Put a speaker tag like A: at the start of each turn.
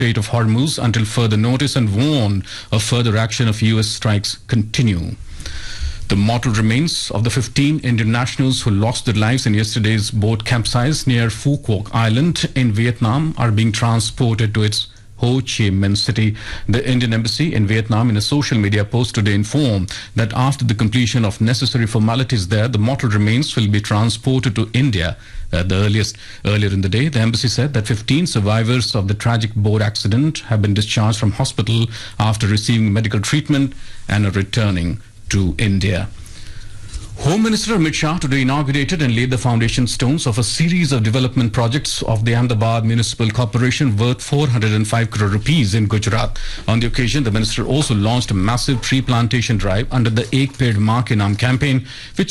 A: Strait of Hormuz until further notice and warned of further action if US strikes continue. The mortal remains of the 15 Indian nationals who lost their lives in yesterday's boat capsize near Phu Quoc Island in Vietnam are being transported to its Ho Chi Minh City. The Indian embassy in Vietnam, in a social media post today, informed that after the completion of necessary formalities there, the mortal remains will be transported to India at the earliest. Earlier in the day, the embassy said that 15 survivors of the tragic boat accident have been discharged from hospital after receiving medical treatment and are returning to India. Home Minister Amit Shah today inaugurated and laid the foundation stones of a series of development projects of the Ahmedabad Municipal Corporation worth 405 crore rupees in Gujarat. On the occasion, the minister also launched a massive tree plantation drive under the Ek Ped Maa Ke Naam campaign, which